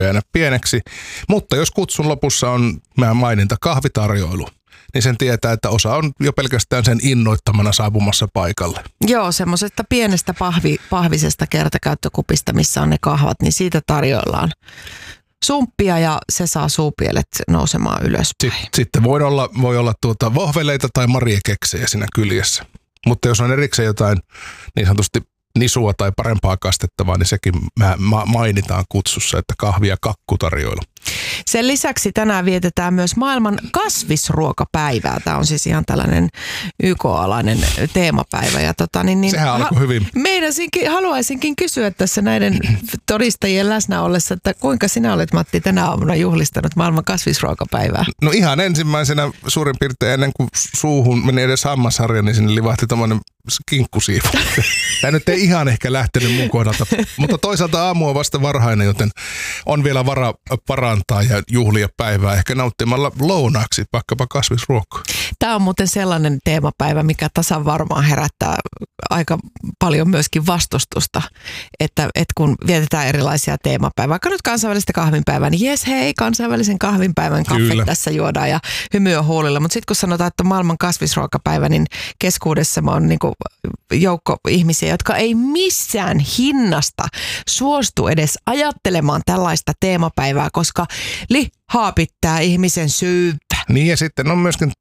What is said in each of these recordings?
jäädä pieneksi. Mutta jos kutsun lopussa on maininta kahvitarjoilu, niin sen tietää, että osa on jo pelkästään sen innoittamana saapumassa paikalle. Joo, semmoisesta pienestä pahvisesta kertakäyttökupista, missä on ne kahvat, niin siitä tarjoillaan sumppia ja se saa suupielet nousemaan ylöspäin. Sitten voi olla vohveleita tai mariekeksejä siinä kyljessä. Mutta jos on erikseen jotain niin sanotusti nisua tai parempaa kastettavaa, niin sekin mainitaan kutsussa, että kahvi- ja kakkutarjoilu. Sen lisäksi tänään vietetään myös maailman kasvisruokapäivää. Tämä on siis ihan tällainen YK-alainen teemapäivä. Ja sehän alkoi hyvin. Haluaisinkin kysyä tässä näiden todistajien läsnä ollessa, että kuinka sinä olet, Matti, tänä aamuna juhlistanut maailman kasvisruokapäivää? No ihan ensimmäisenä suurin piirtein ennen kuin suuhun meni edes hammasharja, niin sinne livahti tommoinen kinkkusiivu. Tämä nyt ei ihan ehkä lähtenyt mun kohdalta, mutta toisaalta aamu on vasta varhainen, joten on vielä vara parantaa ja juhlia päivää ehkä nauttimalla lounaaksi vaikkapa kasvisruokaa. Tämä on muuten sellainen teemapäivä, mikä tasan varmaan herättää aika paljon myöskin vastustusta, että kun vietetään erilaisia teemapäivää, vaikka nyt kansainvälistä kahvinpäivää, niin jes hei, kansainvälisen kahvinpäivän kahvit tässä juodaan ja hymyä huulilla, mutta sitten kun sanotaan, että maailman kasvisruokapäivä, niin keskuudessa on niinku joukko ihmisiä, jotka ei missään hinnasta suostu edes ajattelemaan tällaista teemapäivää, koska lihaa pitää ihmisen syyttä. Niin ja sitten on myöskin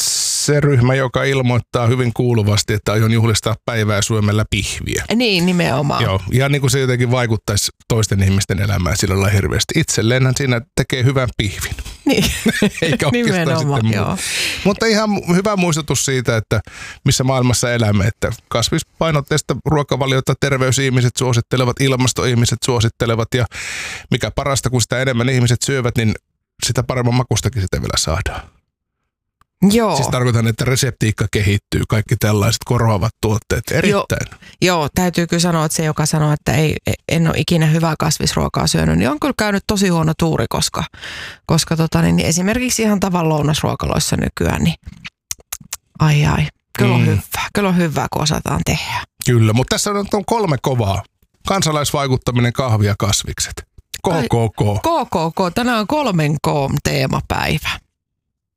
se ryhmä, joka ilmoittaa hyvin kuuluvasti, että aion juhlistaa päivää syömällä pihviä. Niin, nimenomaan. Joo, ihan niin kuin se jotenkin vaikuttaisi toisten ihmisten elämään sillä lailla hirveästi. Itselleenhän siinä tekee hyvän pihvin. Niin, eikä oikeastaan sitten muuta. Mutta ihan hyvä muistutus siitä, että missä maailmassa elämme, että kasvispainotteista ruokavaliota terveysihmiset suosittelevat, ilmastoihmiset suosittelevat ja mikä parasta, kun sitä enemmän ihmiset syövät, niin sitä paremman makustakin sitä vielä saadaan. Joo. Siis tarkoitan, että reseptiikka kehittyy, kaikki tällaiset korvaavat tuotteet erittäin. Joo, täytyy kyllä sanoa, että se, joka sanoo, että en ole ikinä hyvää kasvisruokaa syönyt, niin on kyllä käynyt tosi huono tuuri, koska niin esimerkiksi ihan tavan lounasruokaloissa nykyään, niin ai, kyllä on hyvää, kun osataan tehdä. Kyllä, mutta tässä on 3 kovaa. Kansalaisvaikuttaminen, kahvi ja kasvikset. KKK. KKK, tänään on 3 K-teemapäivä.